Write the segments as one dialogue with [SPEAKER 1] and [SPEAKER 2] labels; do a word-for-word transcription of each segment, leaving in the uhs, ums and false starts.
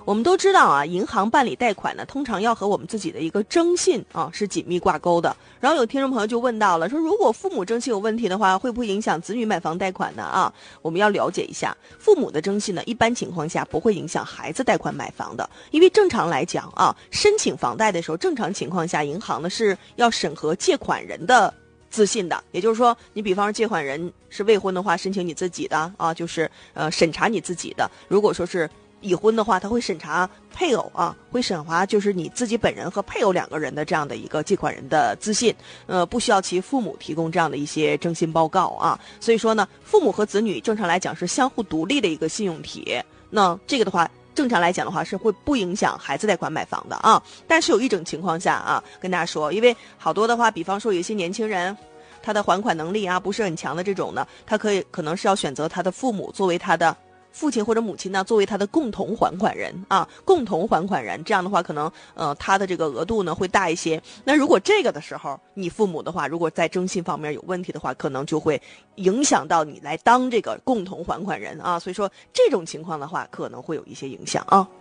[SPEAKER 1] 我们都知道啊，银行办理贷款呢，通常要和我们自己的一个征信啊是紧密挂钩的。然后有听众朋友就问到了，说如果父母征信有问题的话，会不会影响子女买房贷款呢？啊，我们要了解一下，父母的征信呢，一般情况下不会影响孩子贷款买房的，因为正常来讲啊，申请房贷的时候，正常情况下，银行呢是要审核借款人的自信的，也就是说，你比方说借款人是未婚的话，申请你自己的啊，就是呃审查你自己的。如果说是已婚的话，他会审查配偶啊，会审查就是你自己本人和配偶两个人的这样的一个借款人的资信，呃，不需要其父母提供这样的一些征信报告啊。所以说呢，父母和子女正常来讲是相互独立的一个信用体，那这个的话。正常来讲的话是会不影响孩子贷款买房的啊，但是有一种情况下啊，跟大家说，因为好多的话，比方说有一些年轻人，他的还款能力啊不是很强的这种呢，他可以可能是要选择他的父母作为他的父亲或者母亲呢，作为他的共同还款人啊，共同还款人，这样的话可能呃他的这个额度呢会大一些。那如果这个的时候，你父母的话，如果在征信方面有问题的话，可能就会影响到你来当这个共同还款人啊。所以说这种情况的话，可能会有一些影响啊。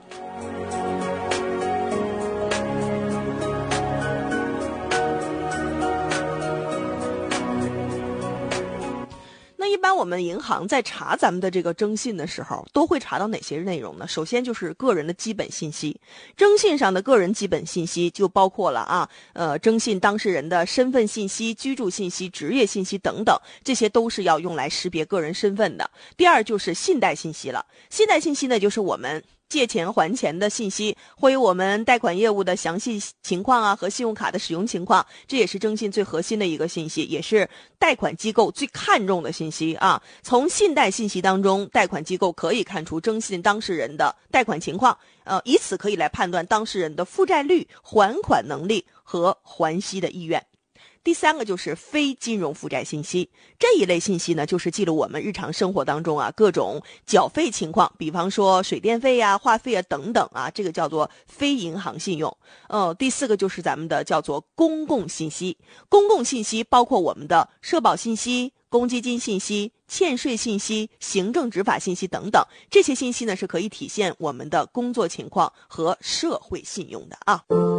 [SPEAKER 1] 那一般我们银行在查咱们的这个征信的时候，都会查到哪些内容呢？首先就是个人的基本信息，征信上的个人基本信息就包括了啊，呃，征信当事人的身份信息、居住信息、职业信息等等，这些都是要用来识别个人身份的。第二就是信贷信息了，信贷信息呢，就是我们借钱还钱的信息，会有我们贷款业务的详细情况啊和信用卡的使用情况，这也是征信最核心的一个信息，也是贷款机构最看重的信息啊。从信贷信息当中，贷款机构可以看出征信当事人的贷款情况，呃，以此可以来判断当事人的负债率、还款能力和还息的意愿。第三个就是非金融负债信息，这一类信息呢，就是记录我们日常生活当中啊各种缴费情况，比方说水电费啊、话费啊等等啊，这个叫做非银行信用。呃，第四个就是咱们的叫做公共信息，公共信息包括我们的社保信息、公积金信息、欠税信息、行政执法信息等等，这些信息呢是可以体现我们的工作情况和社会信用的啊。